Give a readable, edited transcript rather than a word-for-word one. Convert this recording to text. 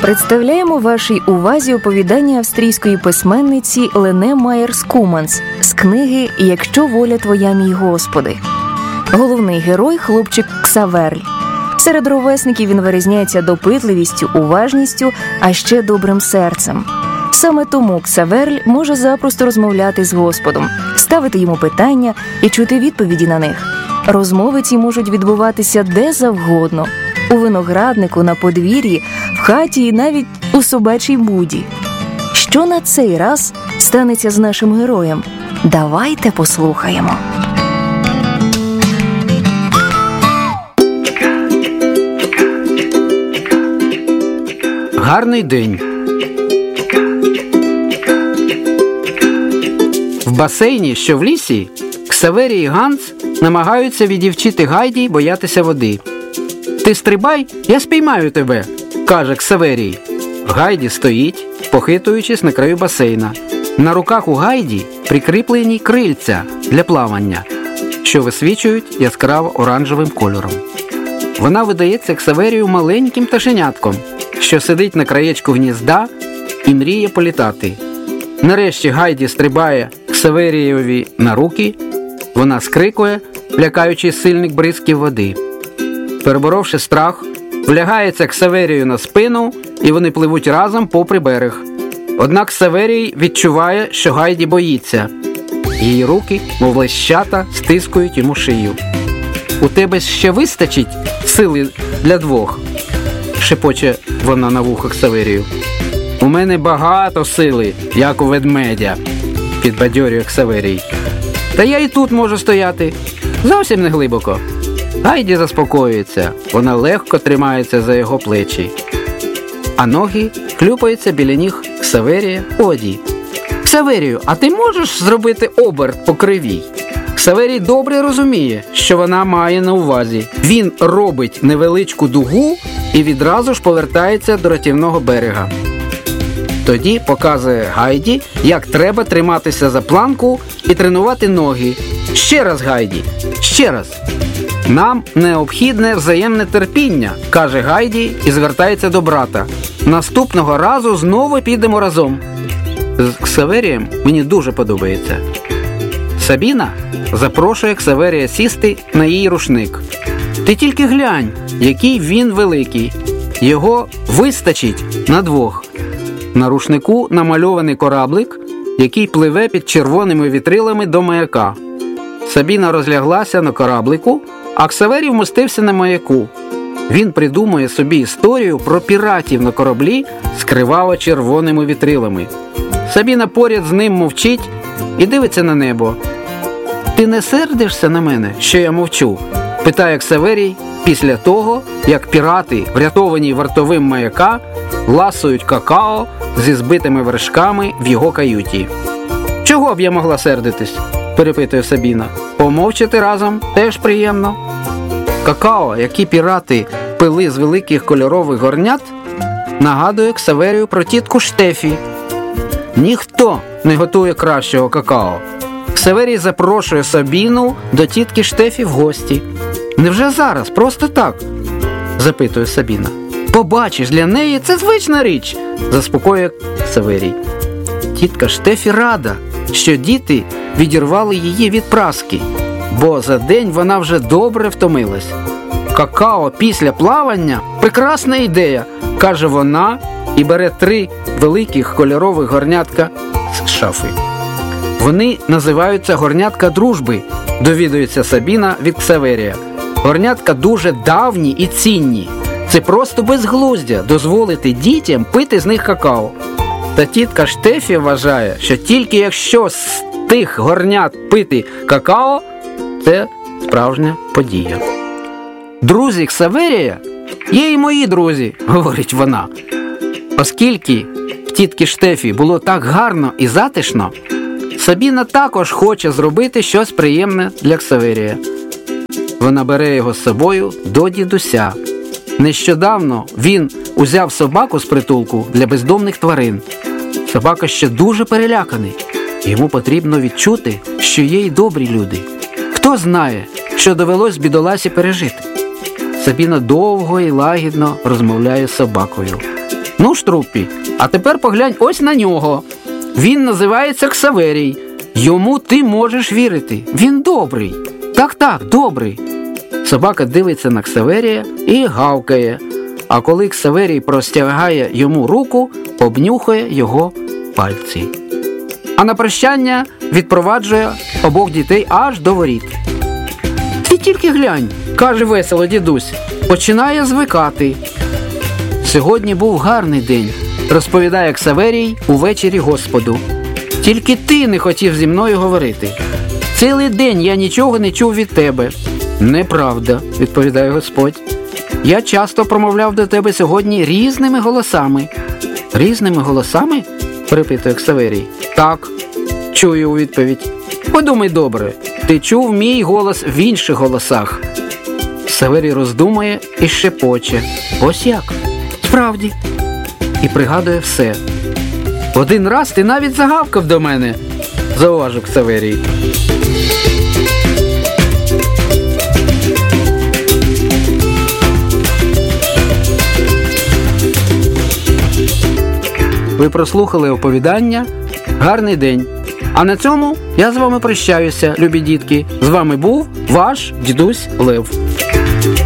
Представляємо вашій увазі оповідання австрійської письменниці Лене Майєрс-Куманс з книги «Якщо воля твоя, мій Господи». Головний герой – хлопчик Ксаверль. Серед ровесників він вирізняється допитливістю, уважністю, а ще добрим серцем. Саме тому Ксаверль може запросто розмовляти з Господом, ставити йому питання і чути відповіді на них. Розмови ці можуть відбуватися де завгодно – у винограднику, на подвір'ї, в хаті і навіть у собачій буді. Що на цей раз станеться з нашим героєм? Давайте послухаємо. Гарний день. В басейні, що в лісі, Ксаверій і Ганс намагаються відівчити Гайді боятися води. «Ти стрибай, я спіймаю тебе», – каже Ксаверій. Гайді стоїть, похитуючись на краю басейна. На руках у Гайді прикріплені крильця для плавання, що висвічують яскраво оранжевим кольором. Вона видається Ксаверію маленьким пташенятком, що сидить на краєчку гнізда і мріє політати. Нарешті Гайді стрибає Ксаверієві на руки, вона скрикує, лякаючи сильних бризків води. Переборовши страх, влягається Ксаверію на спину, і вони пливуть разом попри берег. Однак Ксаверій відчуває, що Гайді боїться. Її руки, мов лещата, стискують йому шию. «У тебе ще вистачить сили для двох?» – шепоче вона на вухо Ксаверію. «У мене багато сили, як у ведмедя», – підбадьорює Ксаверій. «Та я і тут можу стояти, зовсім не глибоко». Гайді заспокоюється, вона легко тримається за його плечі, а ноги хлюпаються біля ніг Ксаверія у воді. «Ксаверію, а ти можеш зробити оберт по кривій?» Ксаверій добре розуміє, що вона має на увазі. Він робить невеличку дугу і відразу ж повертається до рятівного берега. Тоді показує Гайді, як треба триматися за планку і тренувати ноги. «Ще раз, Гайді, ще раз!» «Нам необхідне взаємне терпіння», – каже Гайді і звертається до брата. «Наступного разу знову підемо разом». З Ксаверієм мені дуже подобається. Сабіна запрошує Ксаверія сісти на її рушник. «Ти тільки глянь, який він великий. Його вистачить на двох». На рушнику намальований кораблик, який пливе під червоними вітрилами до маяка. Сабіна розляглася на кораблику, а Ксаверій вмостився на маяку. Він придумує собі історію про піратів на кораблі з криваво-червоними вітрилами. Сабіна поряд з ним мовчить і дивиться на небо. «Ти не сердишся на мене, що я мовчу?» – питає Ксаверій після того, як пірати, врятовані вартовим маяка, ласують какао зі збитими вершками в його каюті. «Чого б я могла сердитись?» – перепитує Сабіна. «Помовчати разом теж приємно». Какао, які пірати пили з великих кольорових горнят, нагадує Ксаверію про тітку Штефі. Ніхто не готує кращого какао. Ксаверій запрошує Сабіну до тітки Штефі в гості. «Невже зараз? Просто так?» – запитує Сабіна. «Побачиш, для неї це звична річ», – заспокоює Ксаверій. Тітка Штефі рада, що діти відірвали її від праски, бо за день вона вже добре втомилась. «Какао після плавання – прекрасна ідея», – каже вона і бере 3 великих кольорових горнятка з шафи. «Вони називаються горнятка дружби», – довідується Сабіна від Ксаверія. «Горнятка дуже давні і цінні. Це просто безглуздя дозволити дітям пити з них какао». Та тітка Штефі вважає, що тільки якщо з тих горнят пити какао, це справжня подія. «Друзі Ксаверія є і мої друзі», – говорить вона. Оскільки в тітки Штефі було так гарно і затишно, Сабіна також хоче зробити щось приємне для Ксаверія. Вона бере його з собою до дідуся. Нещодавно він узяв собаку з притулку для бездомних тварин. Собака ще дуже переляканий. Йому потрібно відчути, що є й добрі люди. Хто знає, що довелось бідоласі пережити. Сабіна довго і лагідно розмовляє з собакою. Ну, Штруппі, а тепер поглянь ось на нього. Він називається Ксаверій. Йому ти можеш вірити. Він добрий. Так, добрий. Собака дивиться на Ксаверія і гавкає. А коли Ксаверій простягає йому руку, обнюхує його пальці. А на прощання відпроваджує обох дітей аж до воріт. «Ти тільки глянь», – каже весело дідусь, – починає звикати. «Сьогодні був гарний день», – розповідає Ксаверій увечері Господу. «Тільки ти не хотів зі мною говорити. Цілий день я нічого не чув від тебе». «Неправда», – відповідає Господь. «Я часто промовляв до тебе сьогодні різними голосами». «Різними голосами?» – перепитує Ксаверій. «Так», – чую у відповідь. «Подумай добре, ти чув мій голос в інших голосах». Ксаверій роздумує і шепоче. «Ось як? Справді». І пригадує все. «Один раз ти навіть загавкав до мене», – зауважив Ксаверій. Ви прослухали оповідання «Гарний день». А на цьому я з вами прощаюся, любі дітки. З вами був ваш дідусь Лев.